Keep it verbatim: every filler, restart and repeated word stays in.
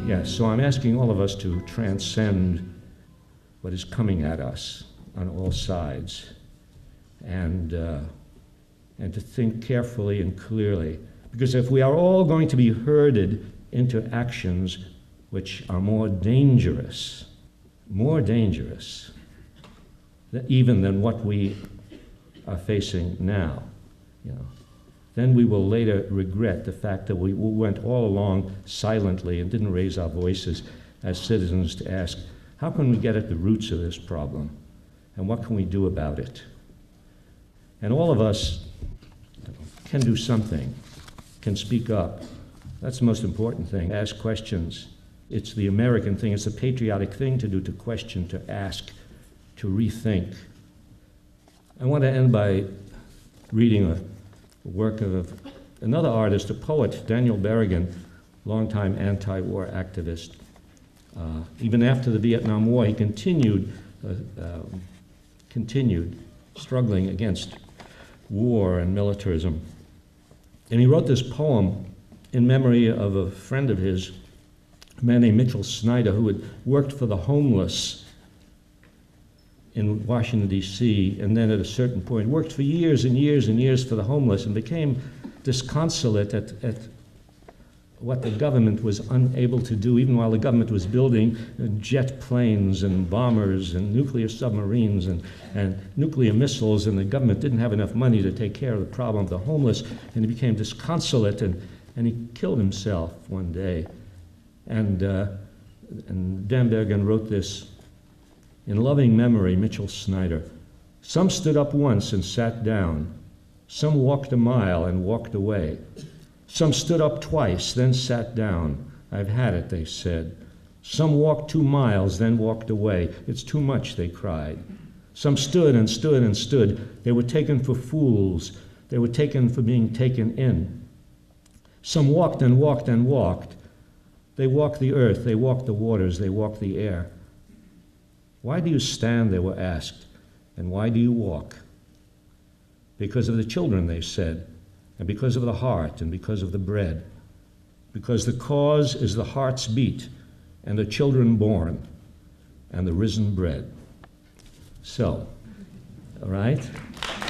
Yes, so I'm asking all of us to transcend what is coming at us on all sides, and, uh, and to think carefully and clearly. Because if we are all going to be herded into actions which are more dangerous, more dangerous, th- even than what we are facing now, you know, then we will later regret the fact that we went all along silently and didn't raise our voices as citizens to ask, how can we get at the roots of this problem? And what can we do about it? And all of us can do something, can speak up. That's the most important thing. Ask questions. It's the American thing. It's the patriotic thing to do, to question, to ask, to rethink. I want to end by reading a work of another artist, a poet, Daniel Berrigan, longtime anti-war activist. Uh, even after the Vietnam War, he continued, uh, uh, continued struggling against war and militarism. And he wrote this poem in memory of a friend of his, a man named Mitchell Snyder, who had worked for the homeless in Washington, D C, and then at a certain point worked for years and years and years for the homeless and became disconsolate at, at what the government was unable to do, even while the government was building jet planes and bombers and nuclear submarines and, and nuclear missiles, and the government didn't have enough money to take care of the problem of the homeless, and he became disconsolate, and, and he killed himself one day. And, uh, and Dan Berrigan wrote this: in loving memory, Mitchell Snyder. Some stood up once and sat down. Some walked a mile and walked away. Some stood up twice, then sat down. I've had it, they said. Some walked two miles, then walked away. It's too much, they cried. Some stood and stood and stood. They were taken for fools. They were taken for being taken in. Some walked and walked and walked. They walked the earth, they walked the waters, they walked the air. Why do you stand, they were asked, and why do you walk? Because of the children, they said, and because of the heart, and because of the bread. Because the cause is the heart's beat, and the children born, and the risen bread. So, all right?